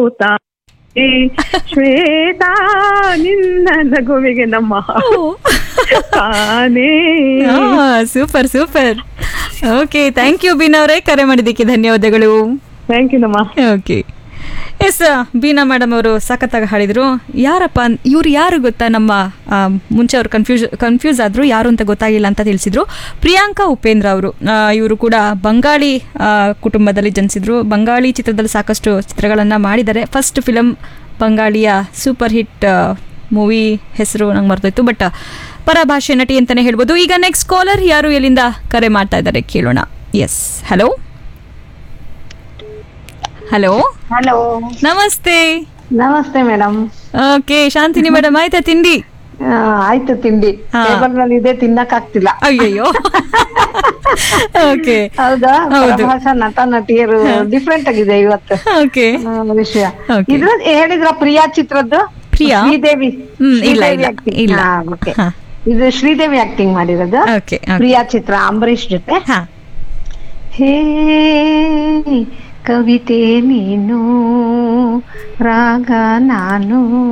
ಶ್ವೇತಾ ನಿನ್ನ ನಗುವಿಗೆ ನಮ್ಮ ತಾನೇ. Super super. Okay, thank you Beena ಅವರೇ, ಕರೆ ಮಾಡಿದ್ದಕ್ಕೆ ಧನ್ಯವಾದಗಳು. ಥ್ಯಾಂಕ್ ಯು ನಮ್ಮ. ಓಕೆ, ಎಸ್, ಬೀನಾ ಮೇಡಮ್ ಅವರು ಸಖತ್ತಾಗಿ ಹಾಡಿದ್ರು. ಯಾರಪ್ಪ ಇವ್ರು ಯಾರು ಗೊತ್ತಾ? ನಮ್ಮ ಮುಂಚೆ ಅವರು ಕನ್ಫ್ಯೂಸ್ ಆದ್ರು, ಯಾರು ಅಂತ ಗೊತ್ತಾಗಿಲ್ಲ ಅಂತ ತಿಳಿಸಿದ್ರು. ಪ್ರಿಯಾಂಕಾ ಉಪೇಂದ್ರ ಅವರು. ಇವರು ಕೂಡ ಬಂಗಾಳಿ ಕುಟುಂಬದಲ್ಲಿ ಜನಿಸಿದ್ರು. ಬಂಗಾಳಿ ಚಿತ್ರದಲ್ಲಿ ಸಾಕಷ್ಟು ಚಿತ್ರಗಳನ್ನು ಮಾಡಿದ್ದಾರೆ. First film ಬಂಗಾಳಿಯ super hit movie ಹೆಸರು ನಂಗೆ ಮರ್ತೋಯ್ತು, ಬಟ್ ಪರಭಾಷೆ ನಟಿ ಅಂತಾನೆ ಹೇಳ್ಬೋದು. ಈಗ ನೆಕ್ಸ್ಟ್ ಕಾಲರ್ ಯಾರು, ಎಲ್ಲಿಂದ ಕರೆ ಮಾಡ್ತಾ ಇದ್ದಾರೆ ಕೇಳೋಣ. ಎಸ್, ಹಲೋ ಹಲೋ ಹಲೋ, ನಮಸ್ತೆ. ನಮಸ್ತೆ ಮೇಡಮ್. ಓಕೆ, ಶಾಂತಿನಿ ಮೇಡಮ್, ಆಯ್ತಾ ತಿಂಡಿ? ಆಯ್ತು ತಿಂಡಿ. ಟೇಬಲ್ ನಲ್ಲಿ ಇದೆ, ತಿನ್ನಕ್ ಆಗ್ತಿಲ್ಲ. ಅಯ್ಯಯ್ಯೋ. ಓಕೆ, ಹೌದಾ? ಪರಭಾಷಾ ನಟ ನಟಿಯರು ಡಿಫ್ರೆಂಟ್ ಆಗಿದೆ ಇವತ್ತು ಓಕೆ ವಿಷಯ. ಇದ್ರ ಹೇಳಿದ್ರ ಪ್ರಿಯಾ ಚಿತ್ರದ್ದು? ಪ್ರಿಯಾ ಶ್ರೀದೇವಿ. ಇಲ್ಲ ಇಲ್ಲ ಇಲ್ಲ. ಇದು ಶ್ರೀದೇವಿ ಆಕ್ಟಿಂಗ್ ಮಾಡಿರೋದು. ಓಕೆ, ಪ್ರಿಯಾ ಚಿತ್ರ ಅಂಬರೀಷ್ ಜೊತೆ. ಹೇ ಕವಿತೆ ನೀನು, ರಾಗ ನಾನು.